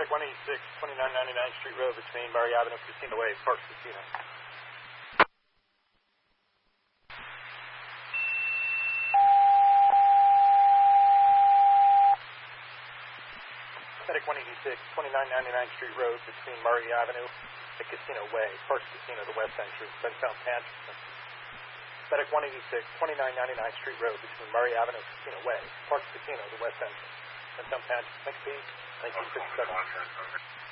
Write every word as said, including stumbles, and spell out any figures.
Medic one eighty-six, twenty-nine ninety-nine Street Road between Murray Avenue, Casino Way, Parks Casino. Medic one eighty-six, twenty-nine ninety-nine Street Road between Murray Avenue and Casino Way, Parks Casino, the west entrance, Bentown Tangerine. Medic one eighty-six, twenty-nine ninety-nine Street Road between Murray Avenue and Casino Way, Parks Casino, the west entrance, Bentown Tangerine. Next, please. nineteen fifty-seven.